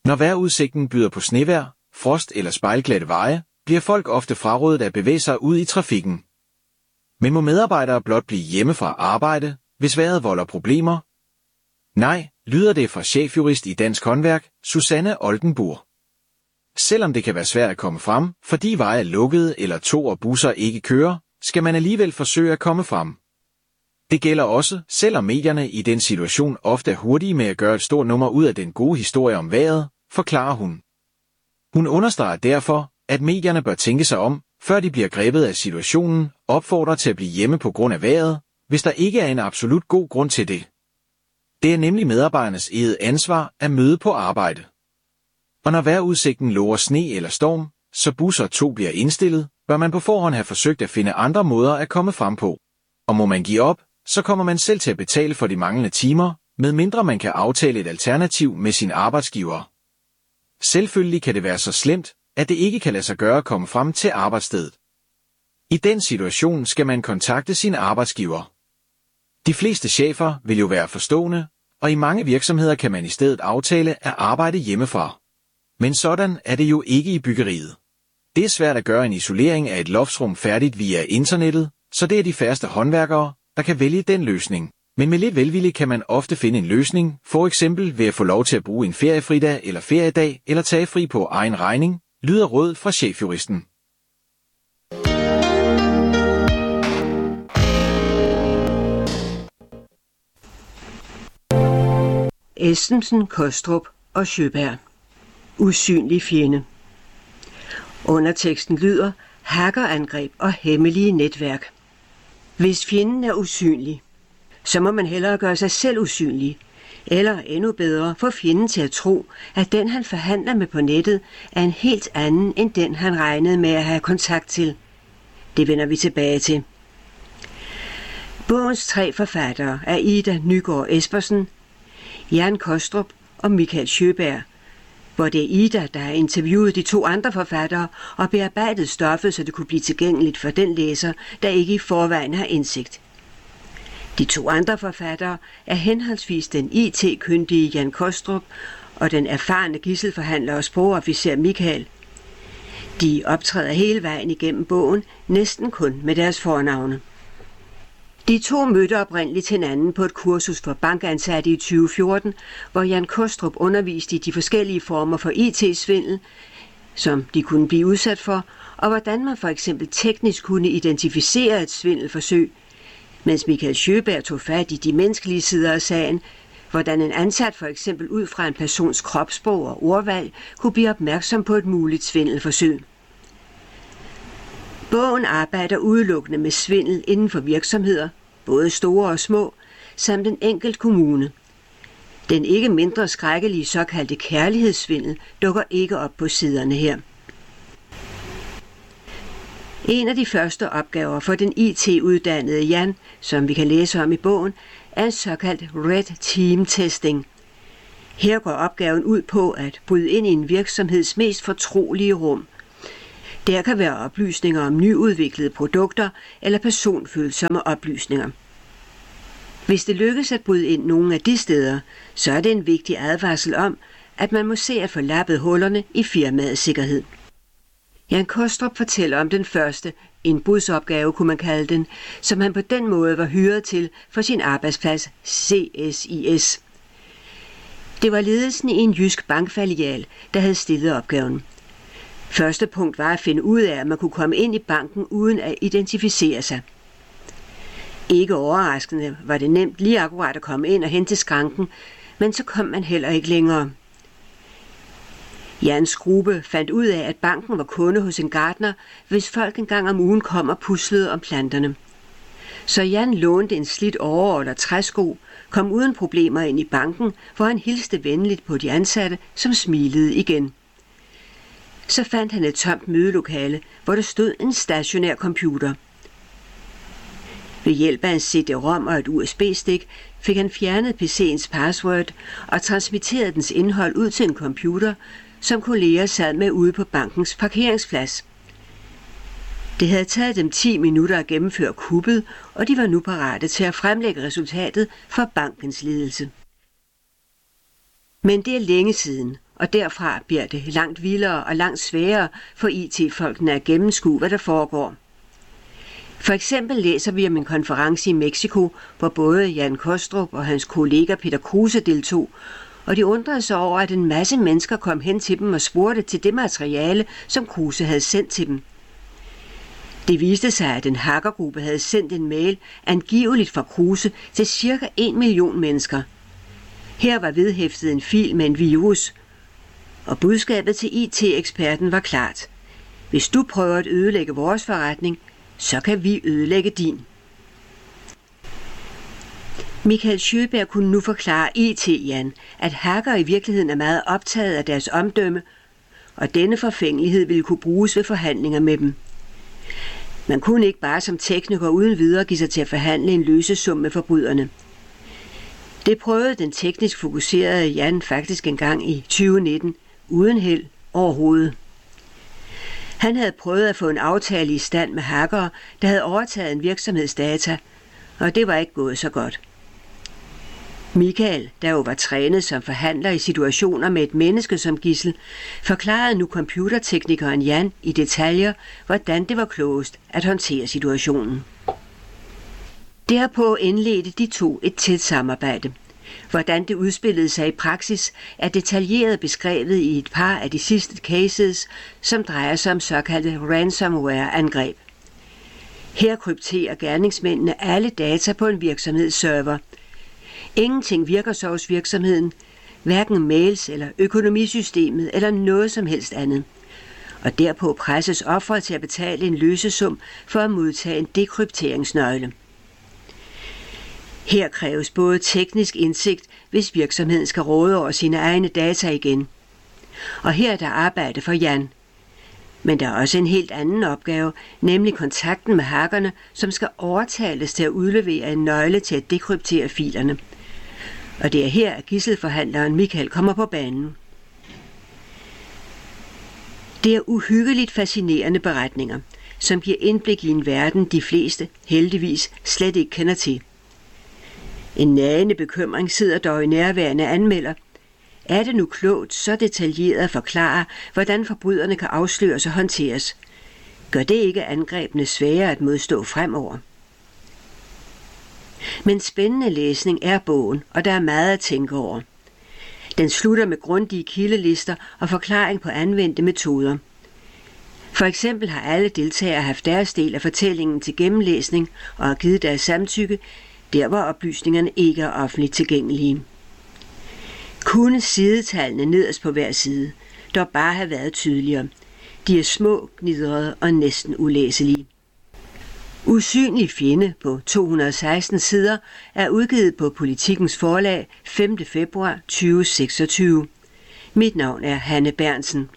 Når vejrudsigten byder på snevejr, frost eller spejlglatte veje, bliver folk ofte frarådet at bevæge sig ud i trafikken. Men må medarbejdere blot blive hjemme fra arbejde, hvis vejret volder problemer? Nej, lyder det fra chefjurist i Dansk Håndværk, Susanne Oldenburg. Selvom det kan være svært at komme frem, fordi veje er lukkede eller tog og busser ikke kører, skal man alligevel forsøge at komme frem. Det gælder også, selvom medierne i den situation ofte er hurtige med at gøre et stort nummer ud af den gode historie om vejret, forklarer hun. Hun understreger derfor, at medierne bør tænke sig om, før de bliver grebet af situationen, opfordrer til at blive hjemme på grund af vejret, hvis der ikke er en absolut god grund til det. Det er nemlig medarbejdernes eget ansvar at møde på arbejde. Og når vejrudsigten lover sne eller storm, så busser og tog bliver indstillet, bør man på forhånd have forsøgt at finde andre måder at komme frem på. Og må man give op, så kommer man selv til at betale for de manglende timer, medmindre man kan aftale et alternativ med sin arbejdsgiver. Selvfølgelig kan det være så slemt, at det ikke kan lade sig gøre at komme frem til arbejdsstedet. I den situation skal man kontakte sin arbejdsgiver. De fleste chefer vil jo være forstående, og i mange virksomheder kan man i stedet aftale at arbejde hjemmefra. Men sådan er det jo ikke i byggeriet. Det er svært at gøre en isolering af et loftsrum færdigt via internettet, så det er de færreste håndværkere, der kan vælge den løsning. Men med lidt velvilje kan man ofte finde en løsning, for eksempel ved at få lov til at bruge en feriefridag eller feriedag eller tage fri på egen regning, lyder råd fra chefjuristen. Esbensen, Kostrup og Sjøberg. Usynlig fjende. Underteksten lyder hackerangreb og hemmelige netværk. Hvis fjenden er usynlig, så må man hellere gøre sig selv usynlig, eller endnu bedre få fjenden til at tro, at den han forhandler med på nettet er en helt anden end den han regnede med at have kontakt til. Det vender vi tilbage til. Bogens 3 forfattere er Ida Nygaard Espersen, Jan Kostrup og Michael Sjøberg, hvor det er Ida, der har interviewet de 2 andre forfattere og bearbejdet stoffet, så det kunne blive tilgængeligt for den læser, der ikke i forvejen har indsigt. De 2 andre forfattere er henholdsvis den IT-kyndige Jan Kostrup og den erfarne gidselforhandler og sprogofficer Michael. De optræder hele vejen igennem bogen, næsten kun med deres fornavne. De 2 mødte oprindeligt hinanden på et kursus for bankansatte i 2014, hvor Jan Kostrup underviste i de forskellige former for IT-svindel, som de kunne blive udsat for, og hvordan man for eksempel teknisk kunne identificere et svindelforsøg, mens Michael Sjøberg tog fat i de menneskelige sider af sagen, hvordan en ansat for eksempel ud fra en persons kropssprog og ordvalg kunne blive opmærksom på et muligt svindelforsøg. Bogen arbejder udelukkende med svindel inden for virksomheder, både store og små, samt en enkelt kommune. Den ikke mindre skrækkelige såkaldte kærlighedssvindel dukker ikke op på siderne her. En af de første opgaver for den IT-uddannede Jan, som vi kan læse om i bogen, er en såkaldt Red Team Testing. Her går opgaven ud på at bryde ind i en virksomheds mest fortrolige rum. Der kan være oplysninger om nyudviklede produkter eller personfølsomme oplysninger. Hvis det lykkes at bryde ind nogle af de steder, så er det en vigtig advarsel om, at man må se at få lappet hullerne i firmaets sikkerhed. Jan Kostrup fortæller om den første indbrudsopgave, kunne man kalde den, som han på den måde var hyret til for sin arbejdsplads CSIS. Det var ledelsen i en jysk bankfilial, der havde stillet opgaven. Første punkt var at finde ud af, at man kunne komme ind i banken uden at identificere sig. Ikke overraskende var det nemt lige akkurat at komme ind og hen til skranken, men så kom man heller ikke længere. Jans gruppe fandt ud af, at banken var kunde hos en gartner, hvis folk en gang om ugen kom og puslede om planterne. Så Jan lånte en slidt overall og træsko, kom uden problemer ind i banken, hvor han hilste venligt på de ansatte, som smilede igen. Så fandt han et tomt mødelokale, hvor der stod en stationær computer. Ved hjælp af en CD-ROM og et USB-stik fik han fjernet PC'ens password og transmitteret dens indhold ud til en computer, som kolleger sad med ude på bankens parkeringsplads. Det havde taget dem 10 minutter at gennemføre kuppet, og de var nu parate til at fremlægge resultatet for bankens ledelse. Men det er længe siden, og derfra bliver det langt vildere og langt sværere for IT-folkene at gennemskue, hvad der foregår. For eksempel læser vi om en konference i Mexico, hvor både Jan Kostrup og hans kollega Peter Kruse deltog, og de undrede sig over, at en masse mennesker kom hen til dem og spurgte til det materiale, som Kruse havde sendt til dem. Det viste sig, at en hackergruppe havde sendt en mail angiveligt fra Kruse til ca. 1 million mennesker. Her var vedhæftet en fil med en virus, og budskabet til IT-eksperten var klart. Hvis du prøver at ødelægge vores forretning, så kan vi ødelægge din. Michael Sjöberg kunne nu forklare IT-Jan, at hackere i virkeligheden er meget optaget af deres omdømme, og denne forfængelighed ville kunne bruges ved forhandlinger med dem. Man kunne ikke bare som tekniker uden videre give sig til at forhandle en løsesum med forbryderne. Det prøvede den teknisk fokuserede Jan faktisk engang i 2019, uden held overhovedet. Han havde prøvet at få en aftale i stand med hackere, der havde overtaget en virksomhedsdata, og det var ikke gået så godt. Michael, der jo var trænet som forhandler i situationer med et menneske som gidsel, forklarede nu computerteknikeren Jan i detaljer, hvordan det var klogest at håndtere situationen. Derpå indledte de to et tæt samarbejde. Hvordan det udspillede sig i praksis er detaljeret beskrevet i et par af de sidste cases, som drejer sig om såkaldte ransomware-angreb. Her krypterer gerningsmændene alle data på en virksomhedsserver. Ingenting virker så hos virksomheden, hverken mails eller økonomisystemet eller noget som helst andet. Og derpå presses offeret til at betale en løsesum for at modtage en dekrypteringsnøgle. Her kræves både teknisk indsigt, hvis virksomheden skal råde over sine egne data igen. Og her er der arbejde for Jan. Men der er også en helt anden opgave, nemlig kontakten med hackerne, som skal overtales til at udlevere en nøgle til at dekryptere filerne. Og det er her, at gidselforhandleren Michael kommer på banen. Det er uhyggeligt fascinerende beretninger, som giver indblik i en verden, de fleste heldigvis slet ikke kender til. En nagende bekymring sidder dog i nærværende anmelder. Er det nu klogt så detaljeret at forklare, hvordan forbryderne kan afsløres og håndteres? Gør det ikke angrebene sværere at modstå fremover? Men spændende læsning er bogen, og der er meget at tænke over. Den slutter med grundige kildelister og forklaring på anvendte metoder. For eksempel har alle deltagere haft deres del af fortællingen til gennemlæsning og har givet deres samtykke, der hvor oplysningerne ikke er offentligt tilgængelige. Kunne sidetallene nederst på hver side dog bare have været tydeligere. De er små, gnidrede og næsten ulæselige. Usynlig fjende på 216 sider er udgivet på Politikens Forlag 5. februar 2026. Mit navn er Hanne Bernsen.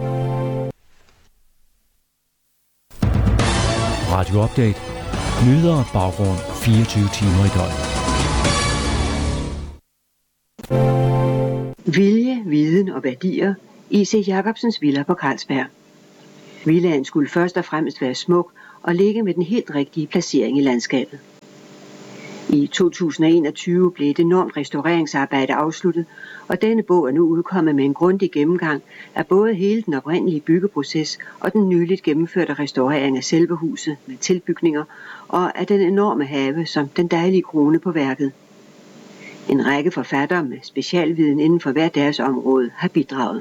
Radio Update. Nyheder og baggrund 24 timer i døgnet. Vilje, viden og værdier. I.C. Jacobsens villa på Carlsberg. Villaen skulle først og fremmest være smuk og ligge med den helt rigtige placering i landskabet. I 2021 blev et enormt restaureringsarbejde afsluttet, og denne bog er nu udkommet med en grundig gennemgang af både hele den oprindelige byggeproces og den nyligt gennemførte restaurering af selve huset med tilbygninger og af den enorme have som den dejlige krone på værket. En række forfattere med specialviden inden for hver deres område har bidraget.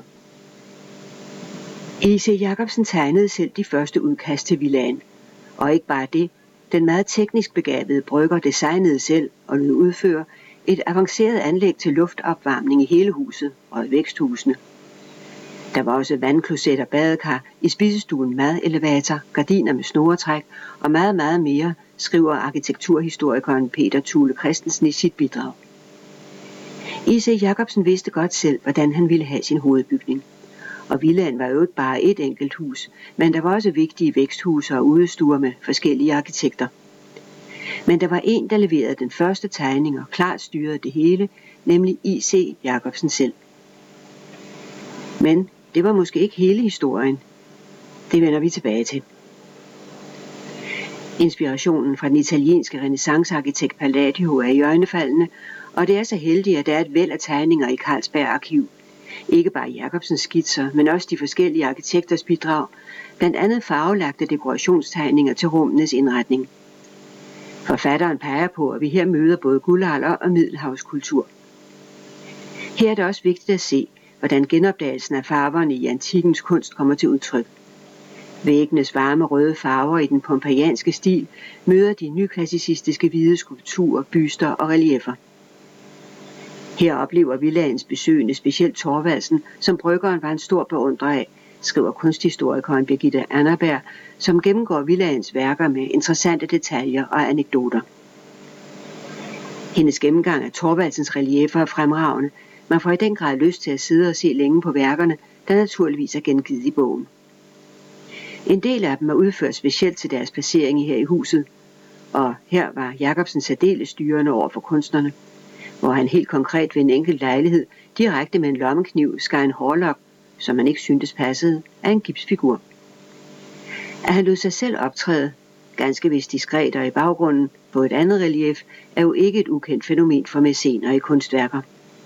I.C. Jacobsen tegnede selv de første udkast til villaen, og ikke bare det, den meget teknisk begavede brygger designede selv og lod udføre et avanceret anlæg til luftopvarmning i hele huset og i væksthusene. Der var også vandklosetter, badekar, i spisestuen madelevator, gardiner med snoretræk og meget, meget mere, skriver arkitekturhistorikeren Peter Thule Christensen i sit bidrag. I.C. Jacobsen vidste godt selv, hvordan han ville have sin hovedbygning. Og villaen var jo ikke bare et enkelt hus, men der var også vigtige væksthuse og udestuer med forskellige arkitekter. Men der var en, der leverede den første tegning og klart styrede det hele, nemlig I.C. Jacobsen selv. Men det var måske ikke hele historien. Det vender vi tilbage til. Inspirationen fra den italienske renæssancearkitekt Palladio er iøjnefaldende, og det er så heldigt, at der er et væld af tegninger i Carlsberg Arkiv. Ikke bare Jacobsens skitser, men også de forskellige arkitekters bidrag, blandt andet farvelagte dekorationstegninger til rummenes indretning. Forfatteren peger på, at vi her møder både guldalder og middelhavskultur. Her er det også vigtigt at se, hvordan genopdagelsen af farverne i antikkens kunst kommer til udtryk. Væggenes varme røde farver i den pompeijanske stil møder de nyklassicistiske hvide skulpturer, byster og reliefer. Her oplever villaens besøgende specielt Thorvaldsen, som bryggeren var en stor beundrer af, skriver kunsthistorikeren Birgitte Annerberg, som gennemgår villaens værker med interessante detaljer og anekdoter. Hendes gennemgang af Thorvaldsens reliefer er fremragende. Man får i den grad lyst til at sidde og se længe på værkerne, der naturligvis er gengivet i bogen. En del af dem er udført specielt til deres placering her i huset, og her var Jacobsen særdeles styrende over for kunstnerne, hvor han helt konkret ved en enkelt lejlighed direkte med en lommekniv skar en hårlok, som man ikke syntes passede, af en gipsfigur. At han lod sig selv optræde, ganske vist diskret og i baggrunden, på et andet relief, er jo ikke et ukendt fænomen for mæscener i kunstværker.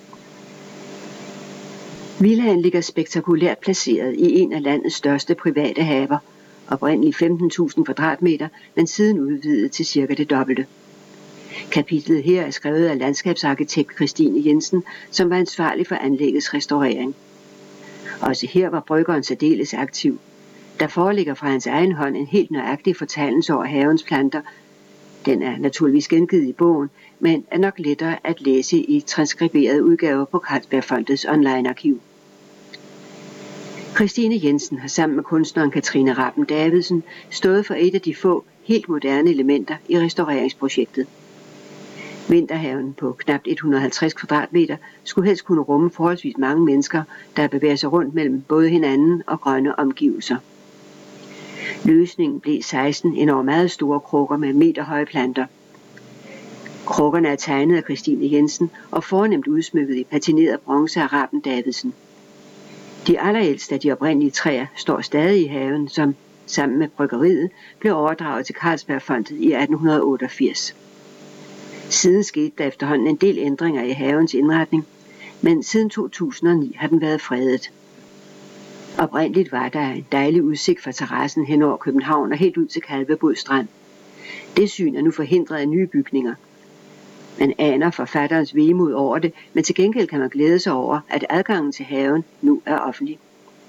Villaen ligger spektakulært placeret i en af landets største private haver, oprindeligt 15.000 kvadratmeter, men siden udvidet til cirka det dobbelte. Kapitlet her er skrevet af landskabsarkitekt Christine Jensen, som var ansvarlig for anlæggets restaurering. Også her var bryggeren særdeles aktiv. Der foreligger fra hans egen hånd en helt nøjagtig fortegnelse over havens planter. Den er naturligvis gengivet i bogen, men er nok lettere at læse i transkriberede udgaver på Carlsbergfondets online-arkiv. Christine Jensen har sammen med kunstneren Katrine Rappen Davidsen stået for et af de få helt moderne elementer i restaureringsprojektet. Vinterhaven på knap 150 kvadratmeter skulle helst kunne rumme forholdsvis mange mennesker, der bevæger sig rundt mellem både hinanden og grønne omgivelser. Løsningen blev 16 enormt meget store krukker med meterhøje planter. Krukkerne er tegnet af Christine Jensen og fornemt udsmykket i patineret bronze af Rappen Davidsen. De allerældste af de oprindelige træer står stadig i haven, som sammen med bryggeriet blev overdraget til Carlsbergfondet i 1888. Siden skete der efterhånden en del ændringer i havens indretning, men siden 2009 har den været fredet. Oprindeligt var der en dejlig udsigt fra terrassen hen over København og helt ud til Kalvebod Strand. Det syn er nu forhindret af nye bygninger. Man aner forfatterens vemod over det, men til gengæld kan man glæde sig over, at adgangen til haven nu er offentlig.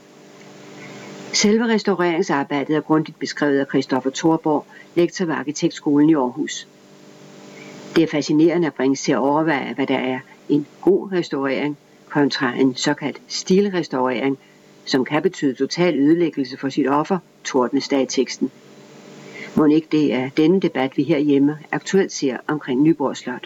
Selve restaureringsarbejdet er grundigt beskrevet af Christoffer Thorborg, lektor ved Arkitektskolen i Aarhus. Det er fascinerende at bringe til at overveje, hvad der er en god restaurering kontra en såkaldt stilrestaurering, som kan betyde total ødelæggelse for sit offer, tordnes der i teksten. Må ikke det er denne debat, vi herhjemme aktuelt ser omkring Nyborg Slot.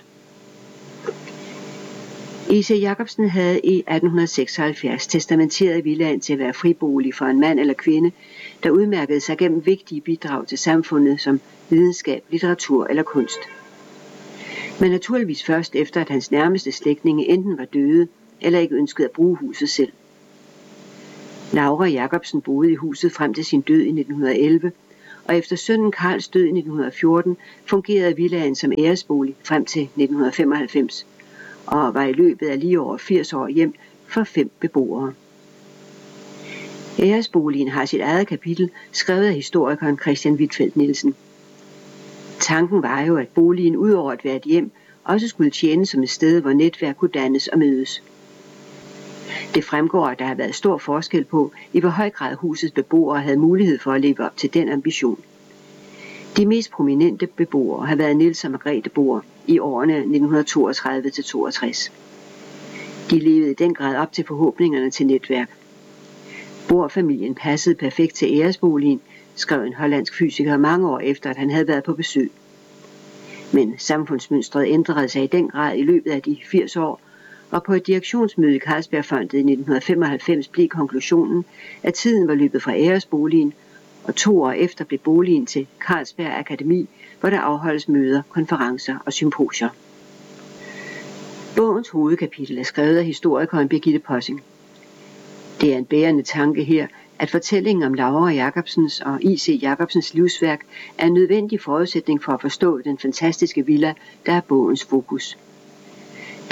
E.C. Jacobsen havde i 1876 testamenteret villaen til at være fribolig for en mand eller kvinde, der udmærkede sig gennem vigtige bidrag til samfundet som videnskab, litteratur eller kunst. Men naturligvis først efter, at hans nærmeste slægtninge enten var døde eller ikke ønskede at bruge huset selv. Laura Jacobsen boede i huset frem til sin død i 1911, og efter sønnen Karls død i 1914 fungerede villaen som æresbolig frem til 1995, og var i løbet af lige over 80 år hjem for 5 beboere. Æresboligen har sit eget kapitel, skrevet af historikeren Christian Huitfeldt Nielsen. Tanken var jo, at boligen udover at være et hjem, også skulle tjene som et sted, hvor netværk kunne dannes og mødes. Det fremgår, at der har været stor forskel på, i hvor høj grad husets beboere havde mulighed for at leve op til den ambition. De mest prominente beboere har været Niels og Margrethe Bohr i årene 1932-62. De levede i den grad op til forhåbningerne til netværk. Bohr-familien passede perfekt til æresboligen, skrev en hollandsk fysiker mange år efter, at han havde været på besøg. Men samfundsmønstret ændrede sig i den grad i løbet af de 80 år, og på et direktionsmøde i Carlsbergfondet i 1995 blev konklusionen, at tiden var løbet fra æresboligen, og 2 år efter blev boligen til Carlsberg Akademi, hvor der afholdes møder, konferencer og symposier. Bogens hovedkapitel er skrevet af historikeren Birgitte Possing. Det er en bærende tanke her, at fortællingen om Laura Jacobsens og I.C. Jacobsens livsværk er en nødvendig forudsætning for at forstå den fantastiske villa, der er bogens fokus.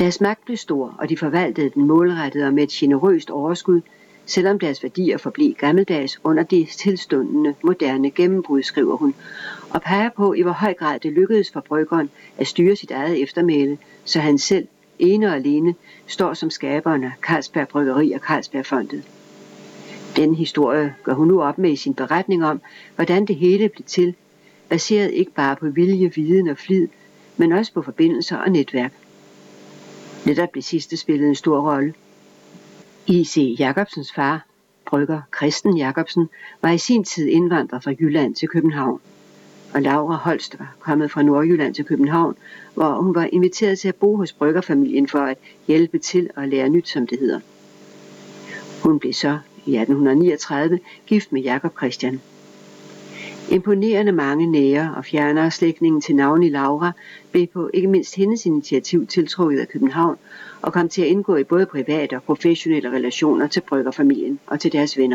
Deres magt blev stor, og de forvaltede den målrettet og med et generøst overskud, selvom deres værdier forblev gammeldags under det tilstundende moderne gennembrud, skriver hun, og peger på, i hvor høj grad det lykkedes for bryggeren at styre sit eget eftermæle, så han selv, ene og alene, står som skaberen af Carlsberg Bryggeri og Carlsbergfondet. Den historie gør hun nu op med i sin beretning om, hvordan det hele blev til, baseret ikke bare på vilje, viden og flid, men også på forbindelser og netværk. Netop blev sidste spillet en stor rolle. I.C. Jacobsens far, brygger Christen Jacobsen, var i sin tid indvandrer fra Jylland til København. Og Laura Holst var kommet fra Nordjylland til København, hvor hun var inviteret til at bo hos bryggerfamilien for at hjælpe til at lære nyt, som det hedder. Hun blev så i 1839 gift med Jakob Christian. Imponerende mange nære og fjernere slægtninge til navnlig Laura blev på ikke mindst hendes initiativ tiltrukket af København og kom til at indgå i både private og professionelle relationer til bryggerfamilien og til deres venner.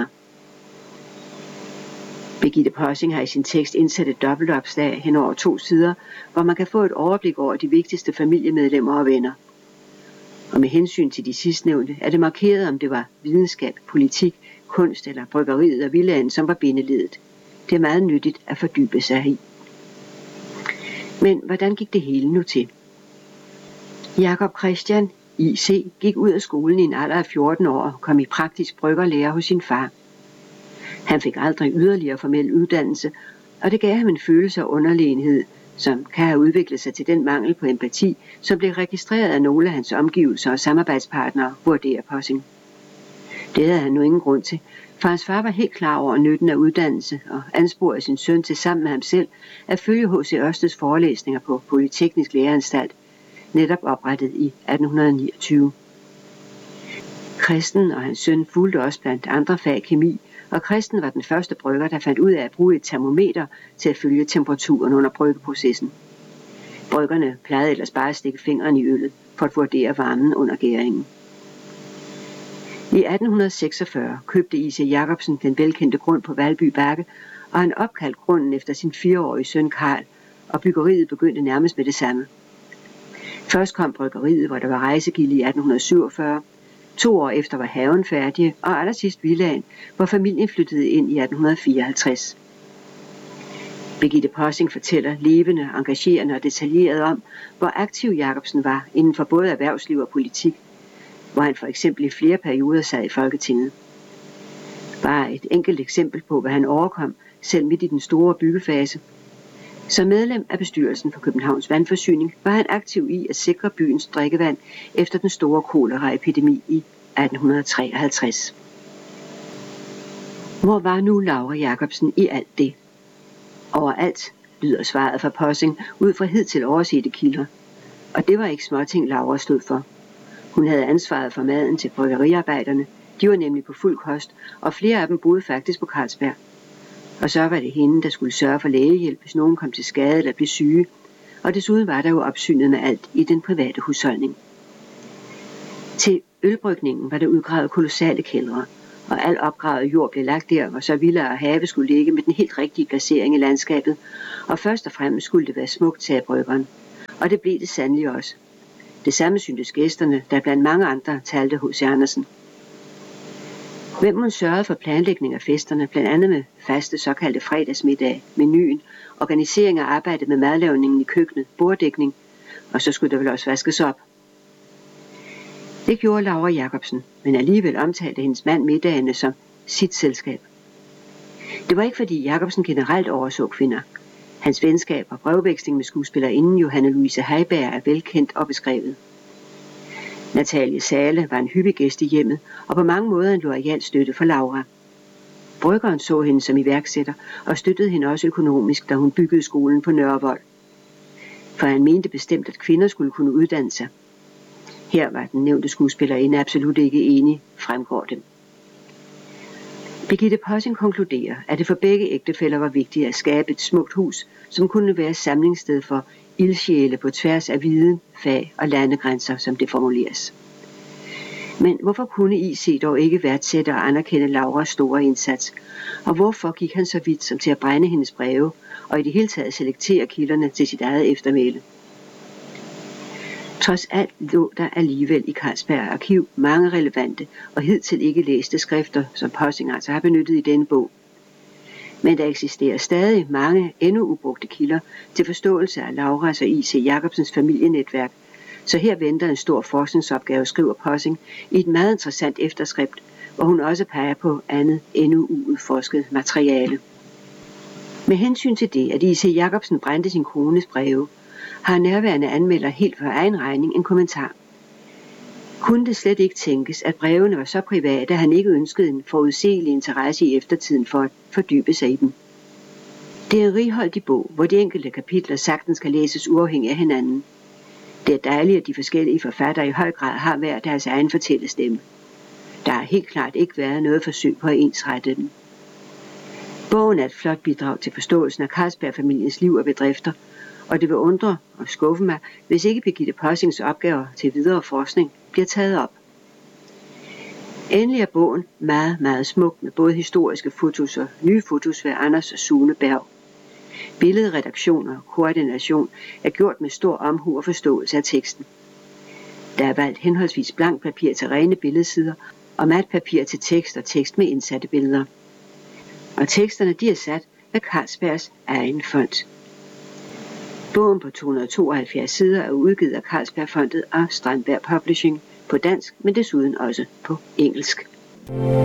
Birgitte Possing har i sin tekst indsat et dobbeltopslag hen over 2 sider, hvor man kan få et overblik over de vigtigste familiemedlemmer og venner. Og med hensyn til de sidstnævnte er det markeret, om det var videnskab, politik, kunst eller bryggeriet og villaen, som var bindeledet. Det er meget nyttigt at fordybe sig i. Men hvordan gik det hele nu til? Jakob Christian, I.C., gik ud af skolen i en alder af 14 år og kom i praktisk bryggerlære hos sin far. Han fik aldrig yderligere formel uddannelse, og det gav ham en følelse af underlegenhed, som kan have udviklet sig til den mangel på empati, som blev registreret af nogle af hans omgivelser og samarbejdspartnere, vurderer Possing. Det havde han nu ingen grund til, for hans far var helt klar over nytten af uddannelse og ansporede sin søn til sammen med ham selv at følge H.C. Ørsteds forelæsninger på Polyteknisk Læreanstalt, netop oprettet i 1829. Christen og hans søn fulgte også blandt andre fag kemi, og Christen var den første brygger, der fandt ud af at bruge et termometer til at følge temperaturen under bryggeprocessen. Bryggerne plejede ellers bare at stikke fingeren i øllet for at vurdere varmen under gæringen. I 1846 købte I.C. Jacobsen den velkendte grund på Valby Bakke, og han opkaldte grunden efter sin 4-årige søn Karl, og byggeriet begyndte nærmest med det samme. Først kom bryggeriet, hvor der var rejsegilde i 1847, 2 år efter var haven færdig, og allersidst villaen, hvor familien flyttede ind i 1854. Birgitte Possing fortæller levende, engagerende og detaljeret om, hvor aktiv Jacobsen var inden for både erhvervsliv og politik, hvor han for eksempel i flere perioder sad i Folketinget. Bare et enkelt eksempel på, hvad han overkom, selv midt i den store byggefase. Som medlem af bestyrelsen for Københavns Vandforsyning var han aktiv i at sikre byens drikkevand efter den store koleraepidemi i 1853. Hvor var nu Laura Jacobsen i alt det? Overalt, lyder svaret fra Possing ud fra hidtil oversete kilder. Og det var ikke småting, Laura stod for. Hun havde ansvaret for maden til bryggeriarbejderne. De var nemlig på fuld kost, og flere af dem boede faktisk på Carlsberg. Og så var det hende, der skulle sørge for lægehjælp, hvis nogen kom til skade eller blev syge. Og desuden var der jo opsynet med alt i den private husholdning. Til ølbrygningen var der udgravet kolossale kældre, og al opgravet jord blev lagt der, hvor så villaer og have skulle ligge med den helt rigtige placering i landskabet, og først og fremmest skulle det være smukt til bryggeren. Og det blev det sandelig også. Det samme syntes gæsterne, der blandt mange andre talte H.C. Andersen. Hvem hun sørgede for planlægning af festerne, blandt andet med faste såkaldte fredagsmiddag, menuen, organisering af arbejdet med madlavningen i køkkenet, borddækning, og så skulle der vel også vaskes op. Det gjorde Laura Jacobsen, men alligevel omtalte hendes mand middagene som sit selskab. Det var ikke fordi Jacobsen generelt overså kvinder. Hans venskab og brevveksling med skuespillerinden Johanne Louise Heiberg er velkendt og beskrevet. Natalie Zahle var en hyppig gæst i hjemmet, og på mange måder en loyal støtte for Laura. Bryggeren så hende som iværksætter, og støttede hende også økonomisk, da hun byggede skolen på Nørrevold. For han mente bestemt, at kvinder skulle kunne uddanne sig. Her var den nævnte skuespillerinde absolut ikke enig, fremgår det. Birgitte Possing konkluderer, at det for begge ægtefæller var vigtigt at skabe et smukt hus, som kunne være samlingssted for ildsjæle på tværs af viden, fag og landegrænser, som det formuleres. Men hvorfor kunne I.C. dog ikke værdsætte og anerkende Lauras store indsats? Og hvorfor gik han så vidt som til at brænde hendes breve, og i det hele taget selektere kilderne til sit eget eftermæle? Trods alt lå der alligevel i Carlsberg Arkiv mange relevante og hidtil ikke læste skrifter, som Possing altså har benyttet i denne bog. Men der eksisterer stadig mange endnu ubrugte kilder til forståelse af Lauras og I.C. Jacobsens familienetværk, så her venter en stor forskningsopgave, skriver Possing i et meget interessant efterskrift, hvor hun også peger på andet endnu uudforsket materiale. Med hensyn til det, at I.C. Jacobsen brændte sin kones breve, har nærværende anmelder helt for egen regning en kommentar. Kunne det slet ikke tænkes, at brevene var så private, at han ikke ønskede en forudsigelig interesse i eftertiden for at fordybe sig i dem? Det er en righoldig bog, hvor de enkelte kapitler sagtens kan læses uafhængigt af hinanden. Det er dejligt, at de forskellige forfattere i høj grad har hver deres egen fortællestemme. Der har helt klart ikke været noget forsøg på at ensrette dem. Bogen er et flot bidrag til forståelsen af Carlsberg-familiens liv og bedrifter, og det vil undre og skuffe mig, hvis ikke Birgitte Possing's opgaver til videre forskning bliver taget op. Endelig er bogen meget, meget smuk med både historiske fotos og nye fotos ved Anders og Sune Berg. Billedredaktion og koordination er gjort med stor omhu og forståelse af teksten. Der er valgt henholdsvis blankt papir til rene billedsider og matpapir til tekst og tekst med indsatte billeder. Og teksterne de er sat med Carlsbergs egen font. Bogen på 272 sider er udgivet af Carlsbergfondet og Strandberg Publishing på dansk, men desuden også på engelsk.